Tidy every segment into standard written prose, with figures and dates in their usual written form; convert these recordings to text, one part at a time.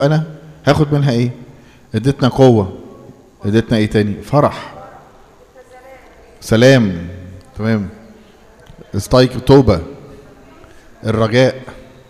انا هاخد منها ايه؟ ادتنا قوة، ادتنا ايه تاني؟ فرح، سلام، تمام، استيق، توبة، الرجاء،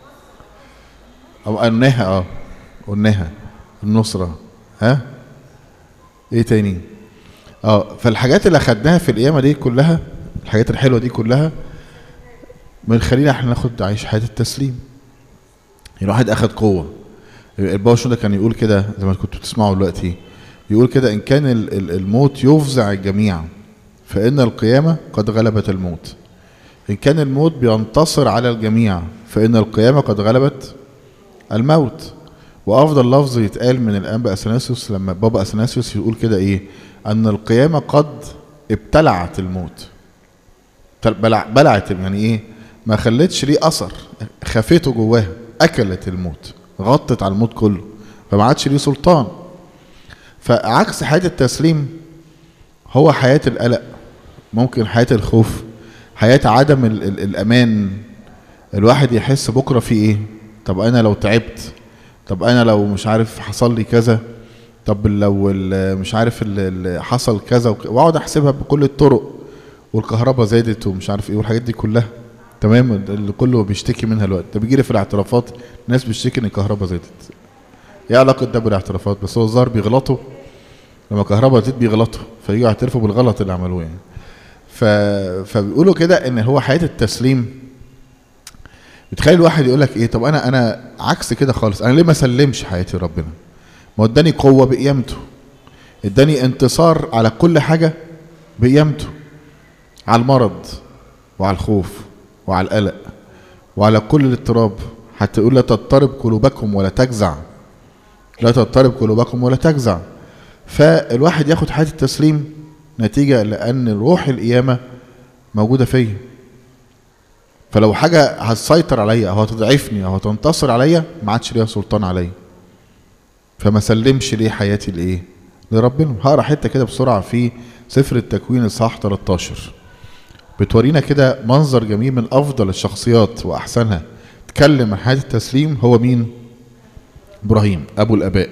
او قلناها قلناها النصرة، ها ايه تاني؟ فالحاجات اللي اخدناها في القيامة دي كلها، الحاجات الحلوة دي كلها من خلينا احنا ناخد عيش حياة التسليم. الواحد اخد قوة. البابا شنودة كان يقول كده زي ما كنتوا بتسمعوا دلوقتي، يقول كده: ان كان الموت يفزع الجميع فان القيامة قد غلبت الموت. ان كان الموت بينتصر على الجميع فان القيامة قد غلبت الموت. وافضل لفظ يتقال من الانبا اثناسيوس لما بابا اثناسيوس يقول كده ايه؟ ان القيامة قد ابتلعت الموت. بلعت يعني ايه؟ ما خلتش ليه اثر، خفيته جواها، اكلت الموت، غطت على الموت كله، فما عادش ليه سلطان. فعكس حياة التسليم هو حياة القلق، ممكن حياة الخوف، حياة عدم الامان. الواحد يحس بكرة في ايه؟ طب انا لو تعبت، طب انا لو مش عارف حصل لي كذا، طب لو مش عارف اللي حصل كذا، واقعد احسبها بكل الطرق، والكهرباء زادت ومش عارف ايه والحاجات دي كلها، تمام، اللي كله بيشتكي منها الوقت. ده بيجي لي في الاعترافات ناس بتشتكي ان الكهرباء زادت. ايه علاقه ده بالاعترافات؟ بس هو الظاهر بيغلطوا لما الكهرباء زادت، بيغلطوا فييجوا يعترفوا بالغلط اللي عملوه يعني. فبيقولوا كده ان هو حياه التسليم بتخلي الواحد يقول لك ايه؟ طب انا عكس كده خالص، انا ليه ما اسلمش حياتي لربنا؟ ما اداني قوه بقيامته، اداني انتصار على كل حاجه بقيامته، على المرض وعلى الخوف وعلى القلق وعلى كل الاضطراب. حتى يقول: لا تضطرب قلوبكم ولا تجزع، لا تضطرب قلوبكم ولا تجزع. فالواحد ياخد حياة التسليم نتيجة لأن روح القيامة موجودة فيا. فلو حاجة هتسيطر عليا أو هتضعفني أو هتنتصر عليا ما عادش ليها سلطان عليا، فما سلمش ليه حياتي لإيه؟ لربنا. هقرا حتة كده بسرعة في سفر التكوين اصحاح 13، بتورينا كده منظر جميل من افضل الشخصيات واحسنها تكلم عن حياة التسليم. هو مين؟ ابراهيم ابو الاباء.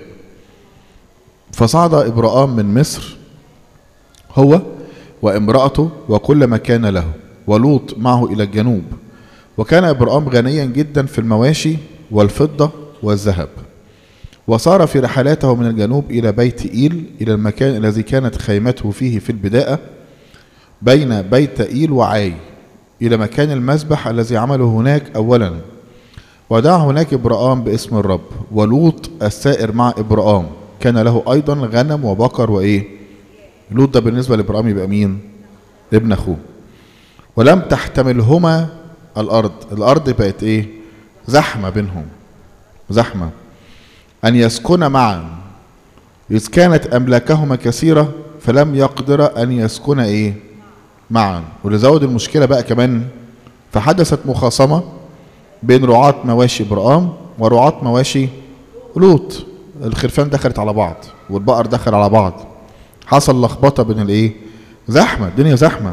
فصعد ابراهام من مصر هو وامرأته وكل ما كان له، ولوط معه الى الجنوب. وكان ابراهام غنيا جدا في المواشي والفضة والذهب. وصار في رحلاته من الجنوب الى بيت إيل، الى المكان الذي كانت خيمته فيه في البداية بين بيت إيل وعاي، إلى مكان المذبح الذي عمله هناك أولا. ودعا هناك إبراهام باسم الرب. ولوط السائر مع إبراهام كان له أيضا غنم وبقر وإيه؟ لوط ده بالنسبة لإبراهام يبقى مين؟ ابن أخوه. ولم تحتملهما الأرض بقت إيه؟ زحمة بينهم، زحمة أن يسكن معا، إذ كانت أملاكهما كثيرة فلم يقدر أن يسكن إيه؟ معا. ولزود المشكلة بقى كمان، فحدثت مخاصمة بين رعاة مواشي إبراهام ورعاة مواشي لوط. الخرفان دخلت على بعض والبقر دخل على بعض، حصل لخبطة بين الايه؟ زحمة، الدنيا زحمة.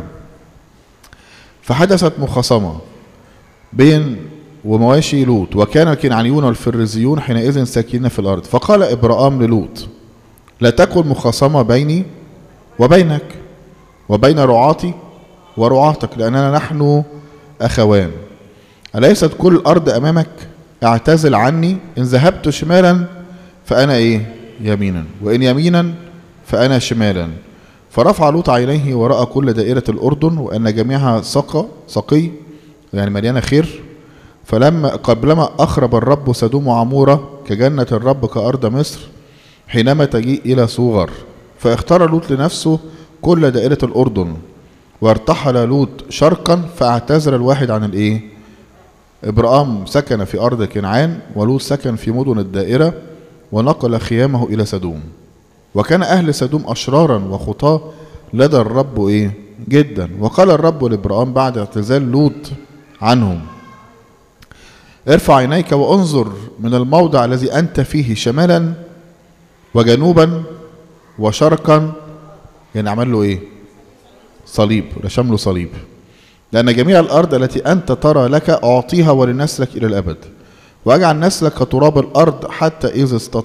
فحدثت مخاصمة بين ومواشي لوط، وكان الكنعانيون والفريزيون حينئذ ساكنين في الأرض. فقال إبراهام للوط: لا تكن مخاصمة بيني وبينك وبين رعاتي ورعاتك، لأننا نحن أخوان. أليست كل الأرض أمامك؟ اعتزل عني، إن ذهبت شمالا فأنا إيه؟ يمينا، وإن يمينا فأنا شمالا. فرفع لوط عينيه ورأى كل دائرة الأردن وأن جميعها سقي، يعني مليانة خير. قبلما أخرب الرب سدوم وعمورة كجنة الرب كأرض مصر حينما تجيء إلى صوغر. فاختار لوط لنفسه كل دائرة الأردن، وارتحل لوط شرقا، فاعتذر الواحد عن الايه؟ إبراهام سكن في أرض كنعان، ولوط سكن في مدن الدائرة، ونقل خيامه إلى سدوم. وكان أهل سدوم أشرارا وخطاة لدى الرب إيه؟ جدا. وقال الرب لإبراهام بعد اعتزال لوط عنهم: ارفع عينيك وانظر من الموضع الذي أنت فيه شمالا وجنوبا وشرقا. يعني عمل له إيه؟ صليب، رشم له صليب. لأن جميع الأرض التي أنت ترى لك أعطيها ولنسلك إلى الأبد. واجعل نسلك كتراب الارض حتى اذا